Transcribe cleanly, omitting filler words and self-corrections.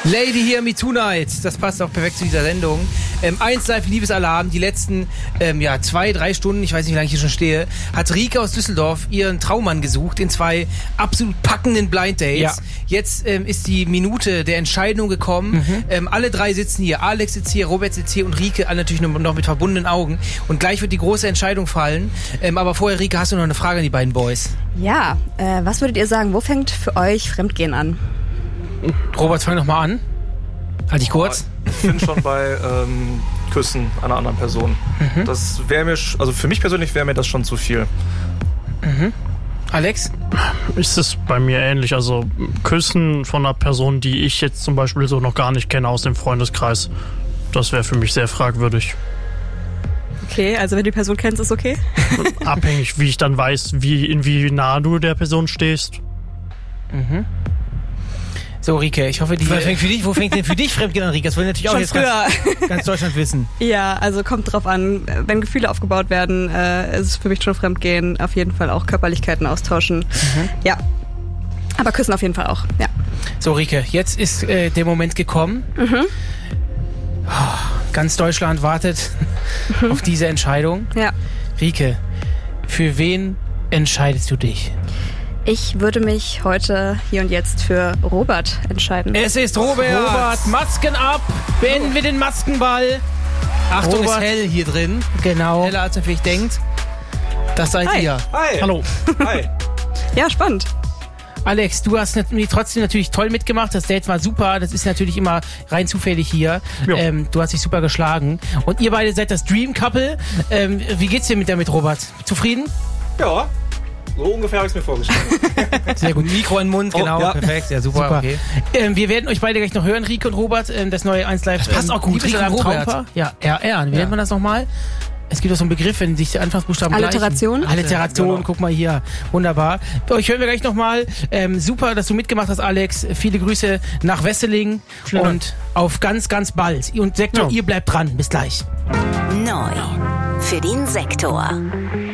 Lady Hear Me Tonight, das passt auch perfekt zu dieser Sendung. 1 Live Liebesalarm, die letzten 2-3 Stunden, ich weiß nicht, wie lange ich hier schon stehe, hat Rike aus Düsseldorf ihren Traummann gesucht in 2 absolut packenden Blind Dates. Ja. Jetzt ist die Minute der Entscheidung gekommen. Alle 3 sitzen hier, Alex sitzt hier, Robert sitzt hier und Rike natürlich noch mit verbundenen Augen. Und gleich wird die große Entscheidung fallen. Aber vorher, Rike, hast du noch eine Frage an die beiden Boys? Ja, was würdet ihr sagen, wo fängt für euch Fremdgehen an? Robert, fang noch mal an. Halt dich kurz. Ich finde schon bei Küssen einer anderen Person. Das wäre mir, also für mich persönlich wäre mir das schon zu viel. Alex? Ist es bei mir ähnlich. Also Küssen von einer Person, die ich jetzt zum Beispiel so noch gar nicht kenne aus dem Freundeskreis, das wäre für mich sehr fragwürdig. Okay, also wenn du die Person kennst, ist okay? Abhängig, wie ich dann weiß, wie nah du der Person stehst. So, Rike, ich hoffe, wo fängt denn für dich Fremdgehen an, Rike? Das wollen natürlich auch jetzt ganz Deutschland wissen. Ja, also kommt drauf an. Wenn Gefühle aufgebaut werden, ist es für mich schon Fremdgehen. Auf jeden Fall auch Körperlichkeiten austauschen. Ja, aber Küssen auf jeden Fall auch, ja. So, Rike, jetzt ist der Moment gekommen. Ganz Deutschland wartet auf diese Entscheidung. Ja. Rike, für wen entscheidest du dich? Ich würde mich heute hier und jetzt für Robert entscheiden. Es ist Robert. Robert, Masken ab. Beenden wir den Maskenball. Achtung, Robert. Ist hell hier drin. Genau. Heller als ihr vielleicht denkt. Das seid ihr. Hi. Hallo. Hi. Ja, spannend. Alex, du hast trotzdem natürlich toll mitgemacht. Das Date war super. Das ist natürlich immer rein zufällig hier. Du hast dich super geschlagen. Und ihr beide seid das Dream Couple. Wie geht's dir mit Robert? Zufrieden? Ja. So ungefähr habe ich es mir vorgestellt. Sehr gut. Mikro in den Mund, genau. Ja. Perfekt, ja, super. Okay. Wir werden euch beide gleich noch hören, Rike und Robert, das neue 1 Live. Das passt auch gut. Rike und Robert. Ja, RR. Wie nennt man das nochmal? Es gibt doch so einen Begriff, wenn sich die Anfangsbuchstaben Alliteration? gleichen. Alliteration, genau. Guck mal hier. Wunderbar. Euch hören wir gleich nochmal. Super, dass du mitgemacht hast, Alex. Viele Grüße nach Wesseling. Und auf ganz, ganz bald. Und Sektor, ihr bleibt dran. Bis gleich. Neu für den Sektor.